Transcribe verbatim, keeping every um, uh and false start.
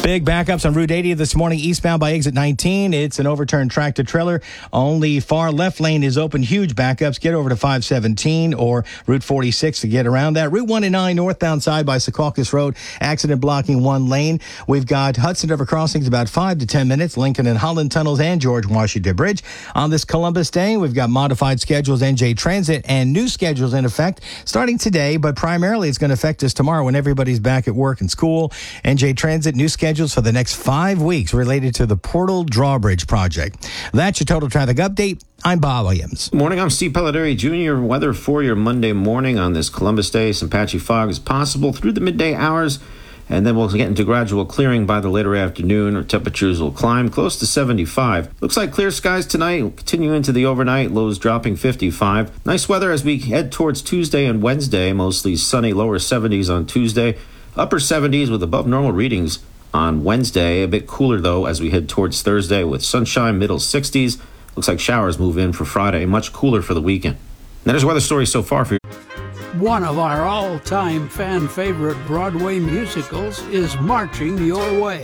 Big backups on Route eighty this morning, eastbound by exit nineteen. It's an overturned tractor trailer. Only far left lane is open. Huge backups. Get over to five seventeen or Route forty-six to get around that. Route one and nine northbound side by Secaucus Road. Accident blocking one lane. We've got Hudson River crossings about five to ten minutes. Lincoln and Holland tunnels and George Washington Bridge. On this Columbus Day, we've got modified schedules, N J Transit, and new schedules in effect starting today, but primarily it's going to affect us tomorrow when everybody's back at work and school. N J Transit, new schedules for the next five weeks related to the Portal Drawbridge project. That's your total traffic update. I'm Bob Williams. Morning, I'm Steve Pelladeri, Junior Weather for your Monday morning on this Columbus Day. Some patchy fog is possible through the midday hours, and then we'll get into gradual clearing by the later afternoon. Our temperatures will climb close to seventy-five. Looks like clear skies tonight. We'll continue into the overnight, lows dropping fifty-five. Nice weather as we head towards Tuesday and Wednesday. Mostly sunny, lower seventies on Tuesday, upper seventies with above normal readings on Wednesday. A bit cooler, though, as we head towards Thursday with sunshine, middle sixties. Looks like showers move in for Friday. Much cooler for the weekend. Now, there's weather stories so far for you. One of our all-time fan favorite Broadway musicals is Marching Your Way.